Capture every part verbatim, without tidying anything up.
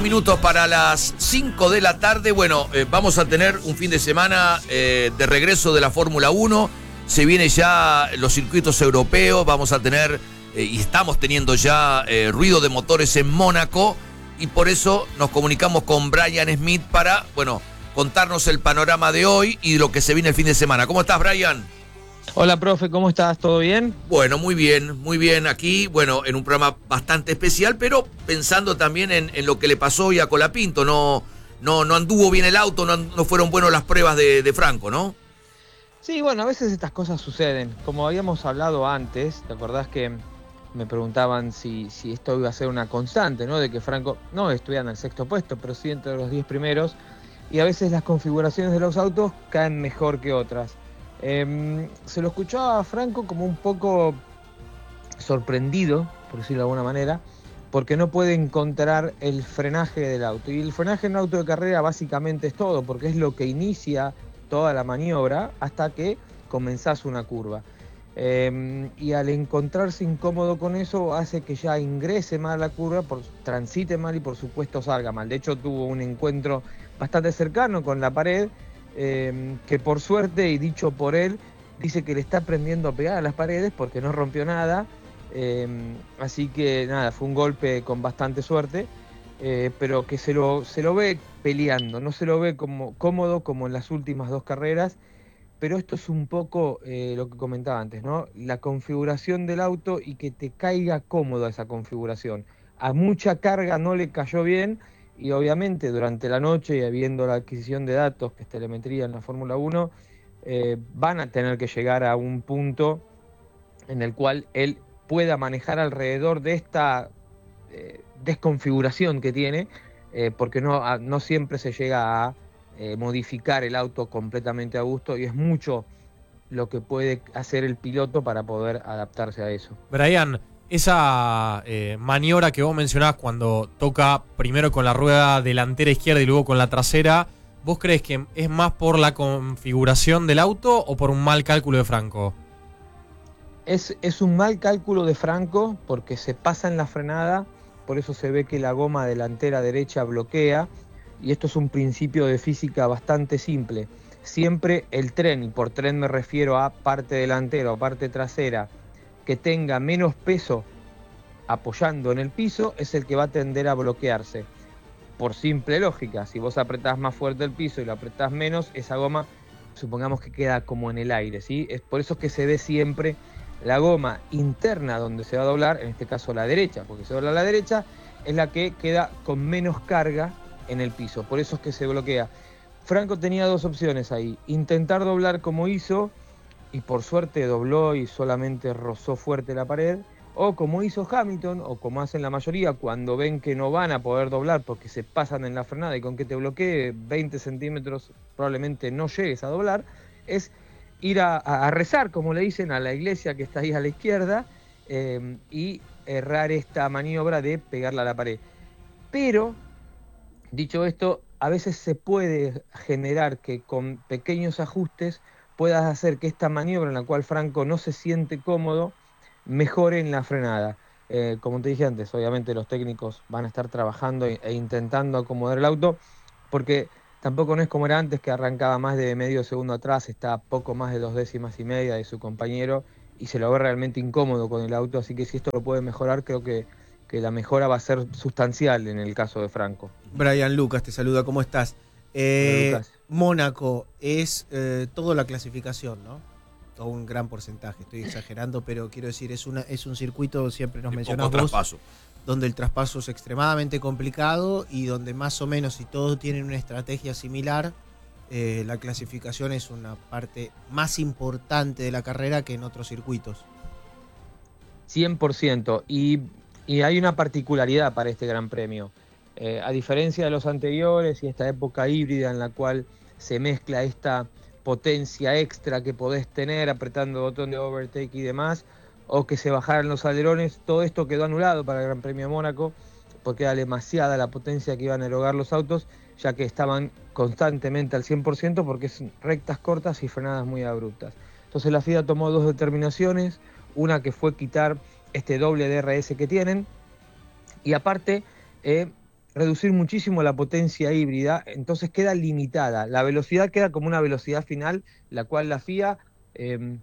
Minutos para las cinco de la tarde. Bueno, eh, vamos a tener un fin de semana eh, de regreso de la Fórmula uno. Se vienen ya los circuitos europeos. Vamos a tener, eh, y estamos teniendo ya eh, ruido de motores en Mónaco. Y por eso nos comunicamos con Brian Smith para, bueno, contarnos el panorama de hoy y lo que se viene el fin de semana. ¿Cómo estás, Brian? Hola, profe, ¿cómo estás? ¿Todo bien? Bueno, muy bien, muy bien. Aquí, bueno, en un programa bastante especial, pero pensando también en, en lo que le pasó hoy a Colapinto. No, no, no anduvo bien el auto, no, no fueron buenas las pruebas de, de Franco, ¿no? Sí, bueno, a veces estas cosas suceden. Como habíamos hablado antes, ¿te acordás que me preguntaban si, si esto iba a ser una constante, ¿no? De que Franco no estuviera en el sexto puesto, pero sí entre los diez primeros. Y a veces las configuraciones de los autos caen mejor que otras. Eh, se lo escuchaba a Franco como un poco sorprendido, por decirlo de alguna manera, porque no puede encontrar el frenaje del auto. Y el frenaje en un auto de carrera básicamente es todo, porque es lo que inicia toda la maniobra hasta que comenzás una curva. Eh, y al encontrarse incómodo con eso hace que ya ingrese mal la curva, por, transite mal y por supuesto salga mal. De hecho tuvo un encuentro bastante cercano con la pared, Eh, que por suerte, y dicho por él, dice que le está aprendiendo a pegar a las paredes porque no rompió nada, eh, así que nada, fue un golpe con bastante suerte, eh, pero que se lo, se lo ve peleando, no se lo ve como cómodo como en las últimas dos carreras, pero esto es un poco eh, lo que comentaba antes, ¿no? La configuración del auto y que te caiga cómodo esa configuración. A mucha carga no le cayó bien. Y obviamente durante la noche y habiendo la adquisición de datos, que es telemetría en la Fórmula uno, eh, van a tener que llegar a un punto en el cual él pueda manejar alrededor de esta eh, desconfiguración que tiene, eh, porque no, a, no siempre se llega a eh, modificar el auto completamente a gusto, y es mucho lo que puede hacer el piloto para poder adaptarse a eso. Brian, esa eh, maniobra que vos mencionás cuando toca primero con la rueda delantera izquierda y luego con la trasera, ¿vos crees que es más por la configuración del auto o por un mal cálculo de Franco? Es, es un mal cálculo de Franco porque se pasa en la frenada, por eso se ve que la goma delantera derecha bloquea, y esto es un principio de física bastante simple. Siempre el tren, y por tren me refiero a parte delantera o parte trasera, que tenga menos peso apoyando en el piso, es el que va a tender a bloquearse. Por simple lógica, si vos apretás más fuerte el piso y lo apretás menos, esa goma, supongamos que queda como en el aire, ¿sí? Es por eso que se ve siempre la goma interna donde se va a doblar, en este caso la derecha, porque se dobla a la derecha, es la que queda con menos carga en el piso, por eso es que se bloquea. Franco tenía dos opciones ahí: intentar doblar como hizo, y por suerte dobló y solamente rozó fuerte la pared, o como hizo Hamilton, o como hacen la mayoría, cuando ven que no van a poder doblar porque se pasan en la frenada y con que te bloquee veinte centímetros probablemente no llegues a doblar, es ir a, a rezar, como le dicen, a la iglesia que está ahí a la izquierda, eh, y errar esta maniobra de pegarla a la pared. Pero, dicho esto, a veces se puede generar que con pequeños ajustes puedas hacer que esta maniobra en la cual Franco no se siente cómodo mejore en la frenada. Eh, como te dije antes, obviamente los técnicos van a estar trabajando e, e intentando acomodar el auto, porque tampoco no es como era antes, que arrancaba más de medio segundo atrás, está a poco más de dos décimas y media de su compañero y se lo ve realmente incómodo con el auto, así que si esto lo puede mejorar, creo que, que la mejora va a ser sustancial en el caso de Franco. Brian, Lucas te saluda, ¿cómo estás? Eh, Mónaco es eh, toda la clasificación, ¿no? Todo un gran porcentaje, estoy exagerando, pero quiero decir, es una es un circuito, siempre nos mencionas vos, traspaso. Donde el traspaso es extremadamente complicado y donde más o menos, si todos tienen una estrategia similar, eh, la clasificación es una parte más importante de la carrera que en otros circuitos. cien por ciento, y, y hay una particularidad para este Gran Premio. Eh, a diferencia de los anteriores y esta época híbrida en la cual se mezcla esta potencia extra que podés tener apretando el botón de overtake y demás, o que se bajaran los alerones, todo esto quedó anulado para el Gran Premio de Mónaco porque era demasiada la potencia que iban a erogar los autos, ya que estaban constantemente al cien por ciento porque son rectas cortas y frenadas muy abruptas. Entonces la F I A tomó dos determinaciones, una que fue quitar este doble D R S que tienen, y aparte eh, reducir muchísimo la potencia híbrida, entonces queda limitada. La velocidad queda como una velocidad final, la cual la F I A eh,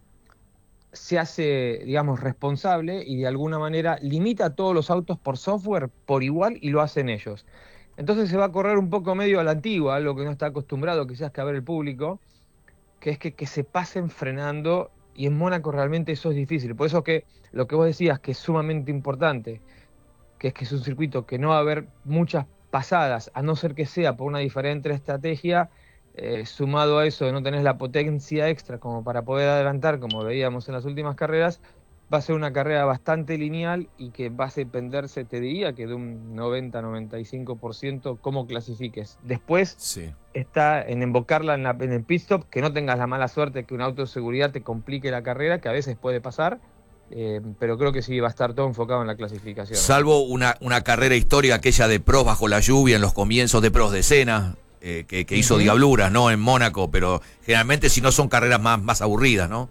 se hace, digamos, responsable y de alguna manera limita a todos los autos por software por igual y lo hacen ellos. Entonces se va a correr un poco medio a la antigua, algo que no está acostumbrado quizás que a ver el público, que es que, que se pasen frenando, y en Mónaco realmente eso es difícil. Por eso que lo que vos decías que es sumamente importante, que es que es un circuito que no va a haber muchas pasadas, a no ser que sea por una diferente estrategia, eh, sumado a eso de no tener la potencia extra como para poder adelantar, como veíamos en las últimas carreras, va a ser una carrera bastante lineal y que va a dependerse, te diría, que de un noventa a noventa y cinco por ciento cómo clasifiques. Después Sí. está en embocarla en, la, en el pit stop, que no tengas la mala suerte que un auto de seguridad te complique la carrera, que a veces puede pasar, eh, pero creo que sí va a estar todo enfocado en la clasificación. Salvo una, una carrera histórica, aquella de pros bajo la lluvia, en los comienzos de pros de Senna, eh, que, que hizo Ujú. diabluras, ¿no? En Mónaco, pero generalmente si no son carreras más, más aburridas, ¿no?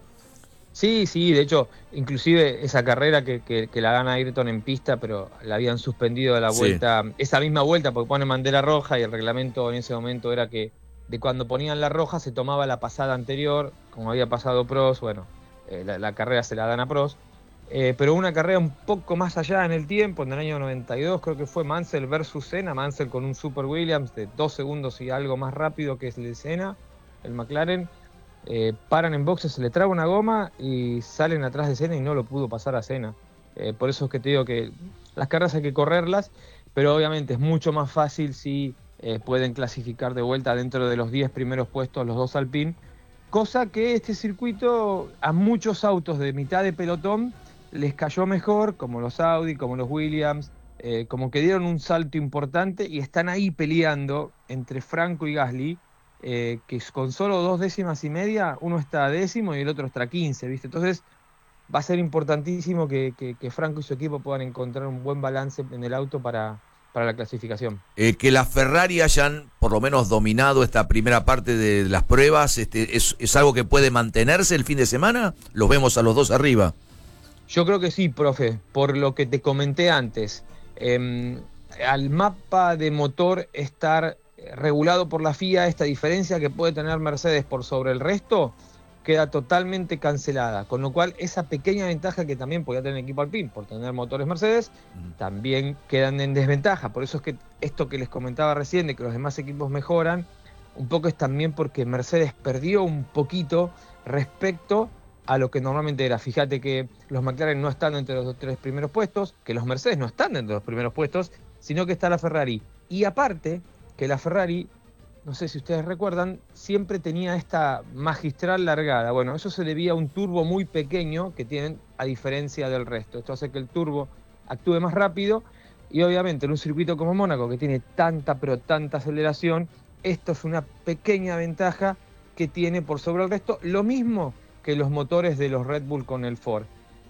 Sí, sí, de hecho, inclusive esa carrera que, que, que la gana Ayrton en pista, pero la habían suspendido de la Sí. vuelta, esa misma vuelta, porque ponen bandera roja y el reglamento en ese momento era que de cuando ponían la roja se tomaba la pasada anterior, como había pasado Prost, bueno, eh, la, la carrera se la dan a Prost, eh, pero una carrera un poco más allá en el tiempo, en el año noventa y dos, creo que fue Mansell versus Senna, Mansell con un Super Williams de dos segundos y algo más rápido que es el de Senna, el McLaren. Eh, paran en boxes, se le traba una goma y salen atrás de Senna y no lo pudo pasar a Senna. Eh, por eso es que te digo que las carreras hay que correrlas, pero obviamente es mucho más fácil si eh, pueden clasificar de vuelta dentro de los diez primeros puestos los dos Alpine, cosa que este circuito a muchos autos de mitad de pelotón les cayó mejor, como los Audi, como los Williams, eh, como que dieron un salto importante y están ahí peleando entre Franco y Gasly. Eh, que con solo dos décimas y media, uno está décimo y el otro está quince, ¿viste? Entonces va a ser importantísimo que, que, que Franco y su equipo puedan encontrar un buen balance en el auto para, para la clasificación. Eh, que las Ferrari hayan por lo menos dominado esta primera parte de las pruebas, este, es, ¿es algo que puede mantenerse el fin de semana? ¿Los vemos a los dos arriba? Yo creo que sí, profe, por lo que te comenté antes. Eh, al mapa de motor estar regulado por la F I A, esta diferencia que puede tener Mercedes por sobre el resto queda totalmente cancelada, con lo cual esa pequeña ventaja que también podía tener el equipo Alpine por tener motores Mercedes, también quedan en desventaja. Por eso es que esto que les comentaba recién de que los demás equipos mejoran, un poco es también porque Mercedes perdió un poquito respecto a lo que normalmente era. Fíjate que los McLaren no están entre los dos, tres primeros puestos, que los Mercedes no están entre los primeros puestos, sino que está la Ferrari. Y aparte, que la Ferrari, no sé si ustedes recuerdan, siempre tenía esta magistral largada. Bueno, eso se debía a un turbo muy pequeño que tienen a diferencia del resto. Esto hace que el turbo actúe más rápido y obviamente en un circuito como Mónaco, que tiene tanta pero tanta aceleración, esto es una pequeña ventaja que tiene por sobre el resto. Lo mismo que los motores de los Red Bull con el Ford.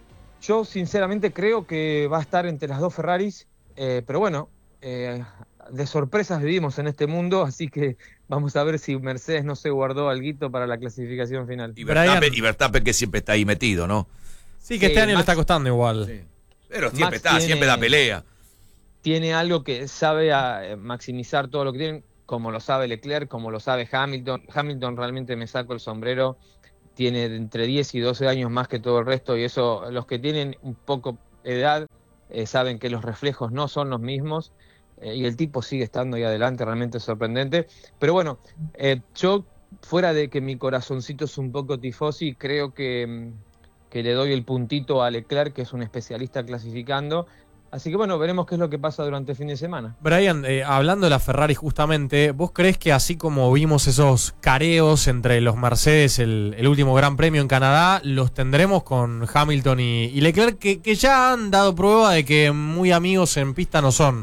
Yo sinceramente creo que va a estar entre las dos Ferraris, eh, pero bueno, eh, de sorpresas vivimos en este mundo, así que vamos a ver si Mercedes no se guardó alguito para la clasificación final. Y Verstappen, Brian. y Verstappen que siempre está ahí metido, ¿no? Sí, que este Sí, año le Max- está costando igual. Sí. Pero Max siempre está, tiene- siempre da pelea. Tiene algo que sabe a, eh, maximizar todo lo que tienen, como lo sabe Leclerc, como lo sabe Hamilton. Hamilton realmente me saco el sombrero, tiene entre diez y doce años más que todo el resto, y eso, los que tienen un poco edad, eh, saben que los reflejos no son los mismos. Eh, y el tipo sigue estando ahí adelante, realmente sorprendente. Pero bueno, eh, yo, fuera de que mi corazoncito es un poco tifosi, creo que, mm, que le doy el puntito a Leclerc, que es un especialista clasificando. Así que bueno, veremos qué es lo que pasa durante el fin de semana. Brian, eh, hablando de la Ferrari justamente, ¿vos crees que así como vimos esos careos entre los Mercedes el, el último Gran Premio en Canadá, los tendremos con Hamilton y, y Leclerc, que, que ya han dado prueba de que muy amigos en pista no son?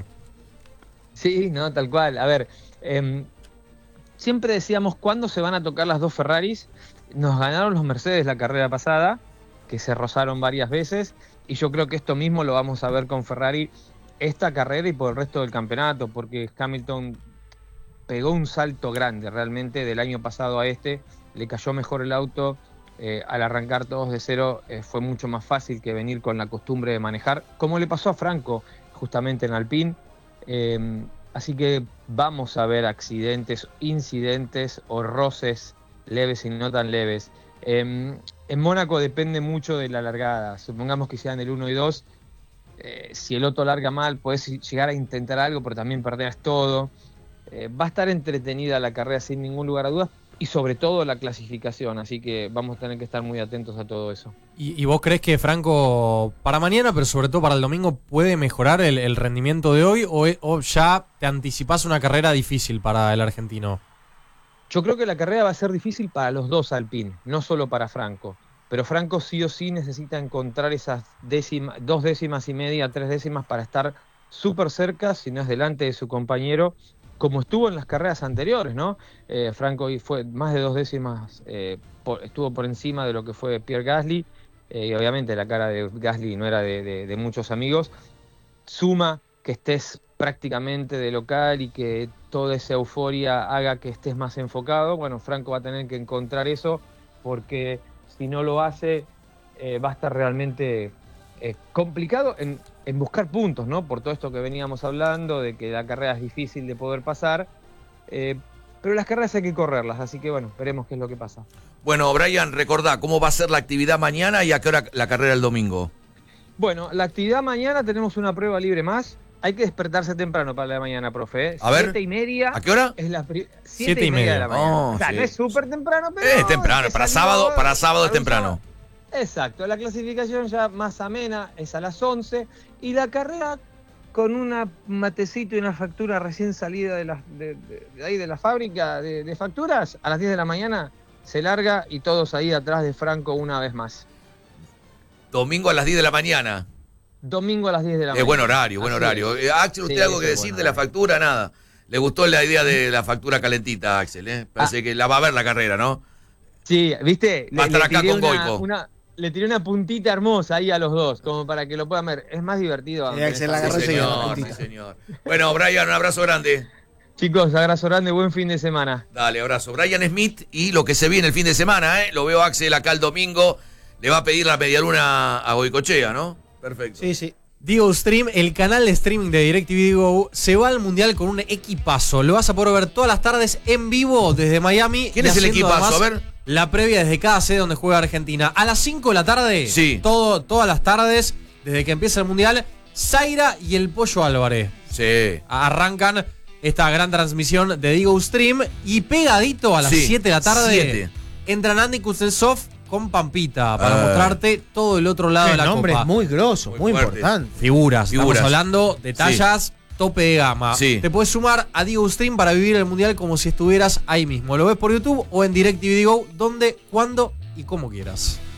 Sí, no, tal cual. A ver, eh, siempre decíamos cuándo se van a tocar las dos Ferraris. Nos ganaron los Mercedes la carrera pasada, que se rozaron varias veces, y yo creo que esto mismo lo vamos a ver con Ferrari esta carrera y por el resto del campeonato, porque Hamilton pegó un salto grande realmente del año pasado a este, le cayó mejor el auto, eh, al arrancar todos de cero eh, fue mucho más fácil que venir con la costumbre de manejar, como le pasó a Franco justamente en Alpine. Eh, Así que vamos a ver accidentes, incidentes o roces leves y no tan leves. Eh, en Mónaco depende mucho de la largada. Supongamos que sean el uno y dos. Eh, si el otro larga mal, puedes llegar a intentar algo, pero también perderás todo. Eh, va a estar entretenida la carrera sin ningún lugar a dudas. Y sobre todo la clasificación, así que vamos a tener que estar muy atentos a todo eso. ¿Y, y vos crees que Franco para mañana, pero sobre todo para el domingo, puede mejorar el, el rendimiento de hoy o, o ya te anticipás una carrera difícil para el argentino? Yo creo que la carrera va a ser difícil para los dos Alpine, no solo para Franco. Pero Franco sí o sí necesita encontrar esas décimas, dos décimas y media, tres décimas para estar súper cerca, si no es delante de su compañero, como estuvo en las carreras anteriores, ¿no? Eh, Franco fue más de dos décimas, eh, por, estuvo por encima de lo que fue Pierre Gasly, eh, y obviamente la cara de Gasly no era de, de, de muchos amigos. Suma que estés prácticamente de local y que toda esa euforia haga que estés más enfocado. Bueno, Franco va a tener que encontrar eso, porque si no lo hace, eh, va a estar realmente eh, complicado en, en buscar puntos, ¿no? Por todo esto que veníamos hablando, de que la carrera es difícil de poder pasar, eh, pero las carreras hay que correrlas, así que bueno, veremos qué es lo que pasa. Bueno, Brian, recordá, ¿cómo va a ser la actividad mañana y a qué hora la carrera el domingo? Bueno, la actividad mañana tenemos una prueba libre más. Hay que despertarse temprano para la mañana, profe. ¿eh? A ver, siete y media. ¿a qué hora? Es la pri- siete, Siete y y media de media. la mañana. Oh, o sea, sí. no es súper temprano, pero Es temprano, es para salido sábado, para sábado es para un temprano. sábado. Exacto, la clasificación ya más amena es a las once y la carrera con un matecito y una factura recién salida de, la, de, de, de ahí de la fábrica de, de facturas, a las diez de la mañana se larga y todos ahí atrás de Franco una vez más. Domingo a las diez de la mañana. Domingo a las diez de la Es mañana. buen horario, buen Así horario. es. Eh, Axel, ¿usted Sí, algo que eso es decir buen de la horario. factura? Nada. Le gustó la idea de la factura calentita, Axel, ¿eh? Parece Ah. que la va a ver la carrera, ¿no? Sí, ¿viste? Va a estar acá tiré con una- Goico. una- le tiré una puntita hermosa ahí a los dos, como para que lo puedan ver. Es más divertido. Sí, aunque Axel, en la esta- agarró Sí, enseguida la señor, sí, puntita. señor. Bueno, Brian, un abrazo grande. Chicos, abrazo grande, buen fin de semana. Dale, abrazo. Brian Smith y lo que se viene el fin de semana, ¿eh? Lo veo a Axel acá el domingo. Le va a pedir la medialuna a Goicochea, ¿no? Perfecto. Sí, sí. Digo Stream, el canal de streaming de DirecTV Go, se va al mundial con un equipazo. Lo vas a poder ver todas las tardes en vivo desde Miami. ¿Quién y es el haciendo equipazo? además A ver. La previa desde cada sede donde juega Argentina. A las cinco de la tarde, Sí. todo, todas las tardes, desde que empieza el mundial, Zaira y el Pollo Álvarez Sí. arrancan esta gran transmisión de Digo Stream. Y pegadito a las Sí, siete de la tarde, siete. entran Andy Kuznetsov con Pampita para Ah. mostrarte todo el otro lado de El la nombre copa. es muy grosso, Muy muy, fuerte. importante. Figuras, Figuras. estamos hablando de tallas tope de gama. Sí. Te puedes sumar a Digo Stream para vivir el mundial como si estuvieras ahí mismo. Lo ves por YouTube o en DirecTV Go, donde, cuando y como quieras.